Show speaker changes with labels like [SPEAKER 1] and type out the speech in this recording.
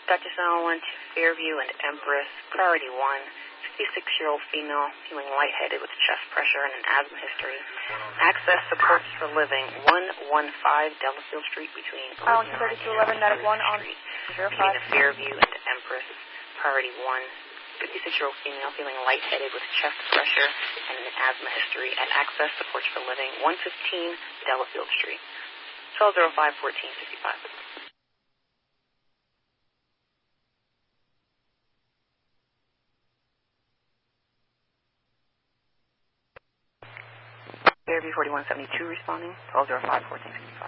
[SPEAKER 1] Dr. Sal went to Fairview and Empress. Priority 1, 56-year-old female, feeling lightheaded with chest pressure and an asthma history. Access supports for living, 115 Delafield Street between
[SPEAKER 2] 3211, medic 1 on
[SPEAKER 1] Street,
[SPEAKER 2] 05.
[SPEAKER 1] between the Fairview and Empress. Priority 1, 56-year-old female, feeling lightheaded with chest pressure and an asthma history. At Access supports for living, 115 Delafield Street. 1205-1465. Fairview 4172 responding, 1205-1465.